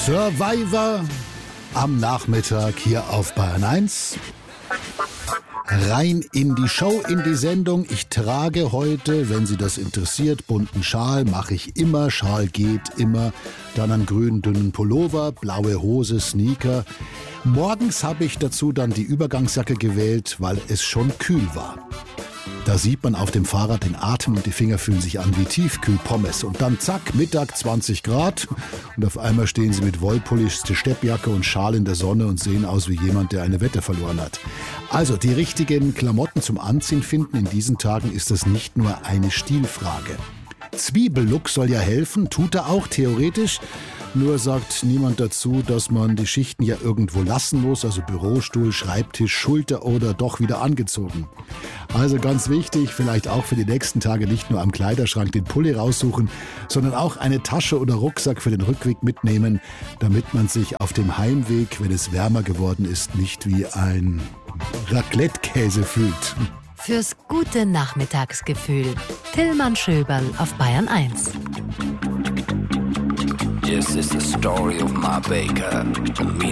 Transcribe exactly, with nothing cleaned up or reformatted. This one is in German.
Survivor am Nachmittag hier auf Bayern eins. Rein in die Show, in die Sendung. Ich trage heute, wenn Sie das interessiert, bunten Schal, mache ich immer. Schal geht immer. Dann einen grünen, dünnen Pullover, blaue Hose, Sneaker. Morgens habe ich dazu dann die Übergangsjacke gewählt, weil es schon kühl war. Da sieht man auf dem Fahrrad den Atem und die Finger fühlen sich an wie Tiefkühlpommes. Und dann zack, Mittag zwanzig Grad und auf einmal stehen sie mit Wollpulli, Steppjacke und Schal in der Sonne und sehen aus wie jemand, der eine Wette verloren hat. Also die richtigen Klamotten zum Anziehen finden in diesen Tagen ist das nicht nur eine Stilfrage. Zwiebellook soll ja helfen, tut er auch theoretisch. Nur sagt niemand dazu, dass man die Schichten ja irgendwo lassen muss, also Bürostuhl, Schreibtisch, Schulter oder doch wieder angezogen. Also ganz wichtig, vielleicht auch für die nächsten Tage nicht nur am Kleiderschrank den Pulli raussuchen, sondern auch eine Tasche oder Rucksack für den Rückweg mitnehmen, damit man sich auf dem Heimweg, wenn es wärmer geworden ist, nicht wie ein Raclette-Käse fühlt. Fürs gute Nachmittagsgefühl. Tillmann Schöberl auf Bayern eins. This is the story of my baker. Me